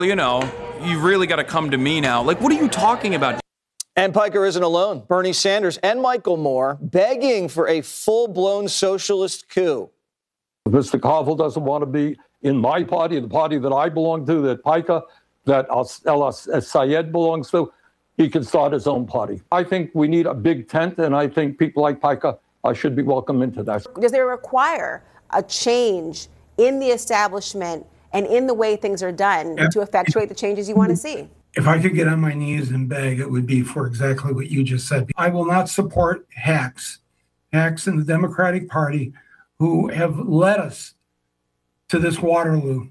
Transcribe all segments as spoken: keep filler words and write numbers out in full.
You know, you really got to come to me now. Like, what are you talking about? And Piker isn't alone. Bernie Sanders and Michael Moore begging for a full-blown socialist coup. Mister Carville doesn't want to be in my party, the party that I belong to, that Piker, that El Sayed belongs to. He can start his own party. I think we need a big tent, and I think people like Piker uh, should be welcome into that. Does it require a change in the establishment and in the way things are done yeah. to effectuate the changes you want to see? If I could get on my knees and beg, it would be for exactly what you just said. I will not support hacks, hacks in the Democratic Party who have led us to this Waterloo.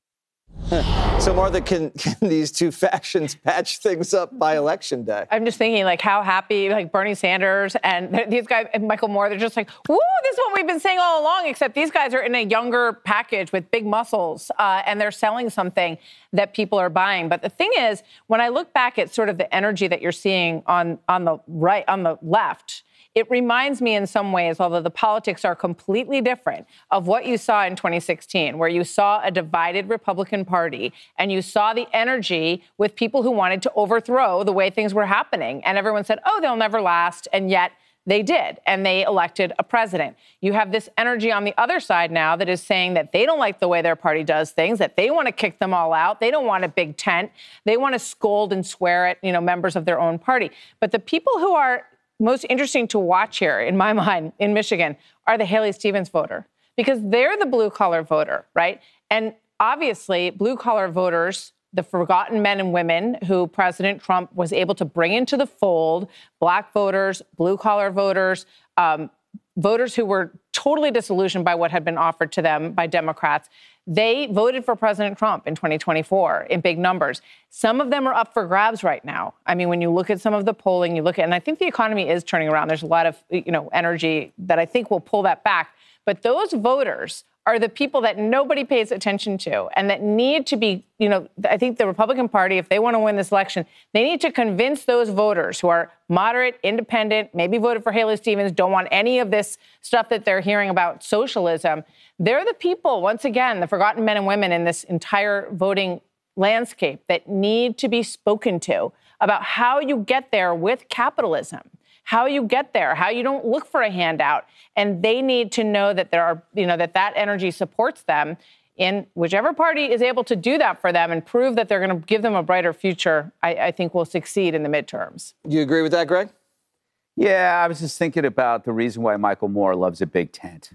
So, Martha, can, can these two factions patch things up by Election Day? I'm just thinking, like, how happy, like, Bernie Sanders and these guys and Michael Moore, they're just like, woo, this is what we've been saying all along, except these guys are in a younger package with big muscles, uh, and they're selling something that people are buying. But the thing is, when I look back at sort of the energy that you're seeing on, on the right, on the left, it reminds me in some ways, although the politics are completely different, of what you saw in twenty sixteen, where you saw a divided Republican Party and you saw the energy with people who wanted to overthrow the way things were happening. And everyone said, oh, they'll never last. And yet they did. And they elected a president. You have this energy on the other side now that is saying that they don't like the way their party does things, that they want to kick them all out. They don't want a big tent. They want to scold and swear at, you know, members of their own party. But the people who are most interesting to watch here, in my mind, in Michigan, are the Haley Stevens voter, because they're the blue-collar voter, right? And obviously, blue-collar voters, the forgotten men and women who President Trump was able to bring into the fold, black voters, blue-collar voters, um, voters who were totally disillusioned by what had been offered to them by Democrats, they voted for President Trump in twenty twenty-four in big numbers. Some of them are up for grabs right now. I mean, when you look at some of the polling, you look at, and I think the economy is turning around. There's a lot of, you know, energy that I think will pull that back. But those voters are the people that nobody pays attention to and that need to be, you know, I think the Republican Party, if they want to win this election, they need to convince those voters who are moderate, independent, maybe voted for Haley Stevens, don't want any of this stuff that they're hearing about socialism. They're the people, once again, the forgotten men and women in this entire voting landscape that need to be spoken to about how you get there with capitalism, how you get there, how you don't look for a handout. And they need to know that there are, you know, that that energy supports them in whichever party is able to do that for them and prove that they're going to give them a brighter future. I, I think will succeed in the midterms. You agree with that, Greg? Yeah, I was just thinking about the reason why Michael Moore loves a big tent.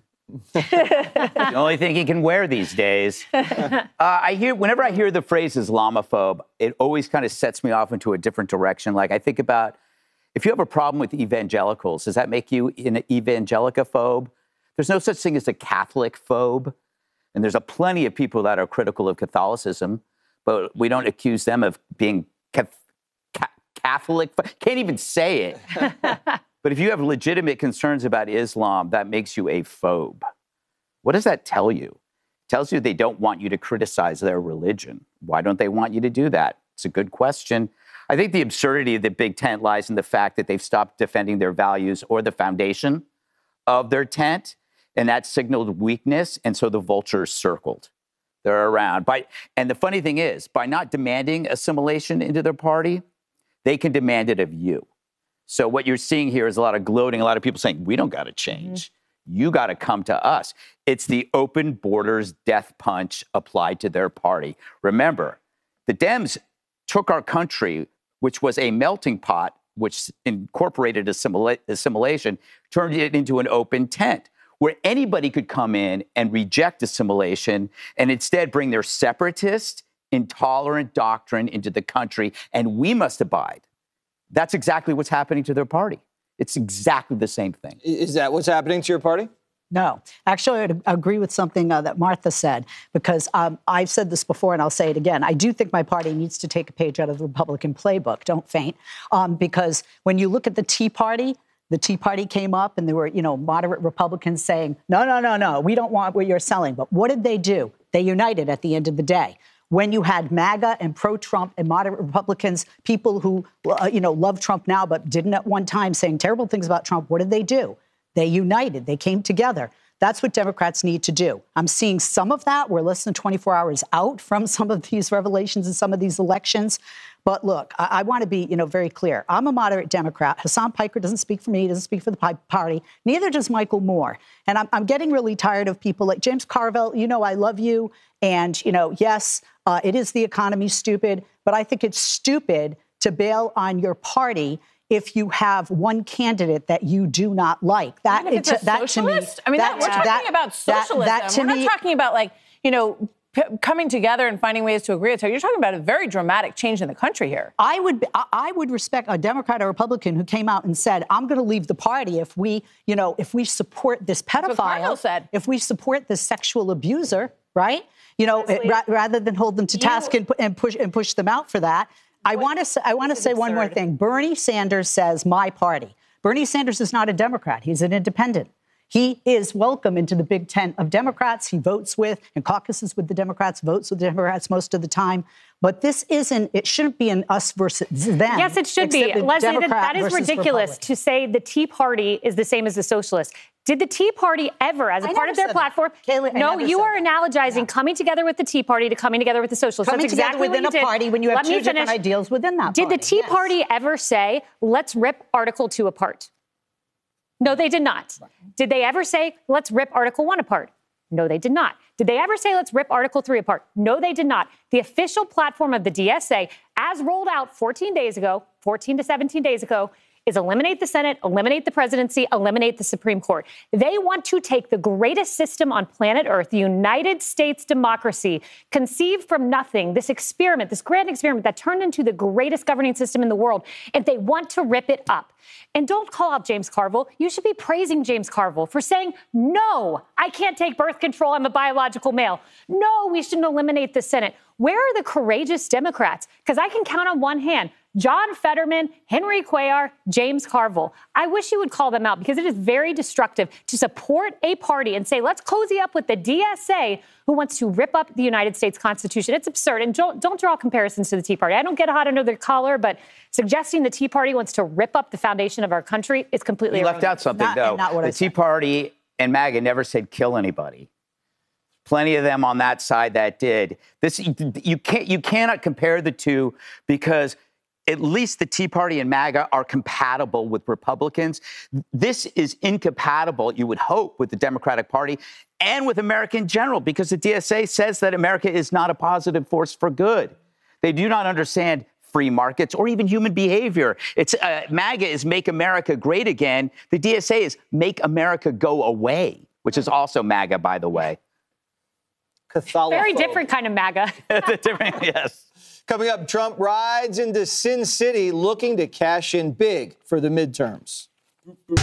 The only thing he can wear these days. Uh, I hear whenever I hear the phrase Islamophobe, it always kind of sets me off into a different direction. Like I think about, if you have a problem with evangelicals, does that make you an evangelicophobe? There's no such thing as a Catholic phobe. And there's a plenty of people that are critical of Catholicism, but we don't accuse them of being ca- ca- Catholic. Can't even say it. But if you have legitimate concerns about Islam, that makes you a phobe. What does that tell you? It tells you they don't want you to criticize their religion. Why don't they want you to do that? It's a good question. I think the absurdity of the big tent lies in the fact that they've stopped defending their values or the foundation of their tent, and that signaled weakness, and so the vultures circled. They're around. By, and the funny thing is, by not demanding assimilation into their party, they can demand it of you. So what you're seeing here is a lot of gloating, a lot of people saying, we don't got to change. Mm-hmm. You got to come to us. It's the open borders death punch applied to their party. Remember, the Dems took our country, which was a melting pot, which incorporated assimila- assimilation, turned it into an open tent where anybody could come in and reject assimilation and instead bring their separatist, intolerant doctrine into the country, and we must abide. That's exactly what's happening to their party. It's exactly the same thing. Is that what's happening to your party? No. Actually, I would agree with something uh, that Martha said, because um, I've said this before and I'll say it again. I do think my party needs to take a page out of the Republican playbook. Don't faint. Um, because when you look at the Tea Party, the Tea Party came up and there were, you know, moderate Republicans saying, no, no, no, no, we don't want what you're selling. But what did they do? They united at the end of the day. When you had MAGA and pro-Trump and moderate Republicans, people who, uh, you know, love Trump now but didn't at one time saying terrible things about Trump, what did they do? They united. They came together. That's what Democrats need to do. I'm seeing some of that. We're less than twenty-four hours out from some of these revelations and some of these elections. But look, I, I want to be, you know, very clear. I'm a moderate Democrat. Hassan Piker doesn't speak for me. He doesn't speak for the party. Neither does Michael Moore. And I'm, I'm getting really tired of people like James Carville. You know, I love you. And, you know, yes, uh, it is the economy stupid. But I think it's stupid to bail on your party if you have one candidate that you do not like. That, Even if it's a that to me, socialist? I mean, that, that, we're talking that, about socialism. That, that to we're me, not talking about, like, you know, p- coming together and finding ways to agree. So you're talking about a very dramatic change in the country here. I would I- I would respect a Democrat or Republican who came out and said, I'm going to leave the party if we, you know, if we support this what Carville pedophile, said. if we support this sexual abuser, right? You know, it, ra- rather than hold them to task and, pu- and push and push them out for that. I want to I want to say one more thing. Bernie Sanders says my party. Bernie Sanders is not a Democrat. He's an independent. He is welcome into the big tent of Democrats. He votes with and caucuses with the Democrats, votes with the Democrats most of the time. But this isn't, it shouldn't be an us versus them. Yes, it should be. Leslie, that, that is ridiculous Republican. To say the Tea Party is the same as the socialists. Did the Tea Party ever, as a I part of their platform, Kayla, no, you are that. analogizing yeah. coming together with the Tea Party to coming together with the socialists. Coming That's exactly together within what you a did. party when you have Let two different ideals within that Did party. the Tea yes. Party ever say, let's rip Article two apart? No, they did not. Right. Did they ever say, let's rip Article one apart? No, they did not. Did they ever say, let's rip Article three apart? No, they did not. The official platform of the D S A, as rolled out fourteen days ago, fourteen to seventeen days ago, is eliminate the Senate, eliminate the presidency, eliminate the Supreme Court. They want to take the greatest system on planet Earth, the United States democracy, conceived from nothing, this experiment, this grand experiment that turned into the greatest governing system in the world, and they want to rip it up. And don't call out James Carville. You should be praising James Carville for saying, no, I can't take birth control. I'm a biological male. No, we shouldn't eliminate the Senate. Where are the courageous Democrats? Because I can count on one hand. John Fetterman, Henry Cuellar, James Carville. I wish you would call them out because it is very destructive to support a party and say, let's cozy up with the D S A who wants to rip up the United States Constitution. It's absurd. And don't, don't draw comparisons to the Tea Party. I don't get hot under the collar, but suggesting the Tea Party wants to rip up the foundation of our country is completely You wrong. left out something, not, though. not what the I Tea said. Party and MAGA never said kill anybody. Plenty of them on that side that did. This you can't you cannot compare the two because at least the Tea Party and MAGA are compatible with Republicans. This is incompatible, you would hope, with the Democratic Party and with America in general, because the D S A says that America is not a positive force for good. They do not understand free markets or even human behavior. It's uh, MAGA is Make America Great Again. The D S A is Make America Go Away, which is also MAGA, by the way. Very different kind of MAGA. Different, yes. Coming up, Trump rides into Sin City looking to cash in big for the midterms.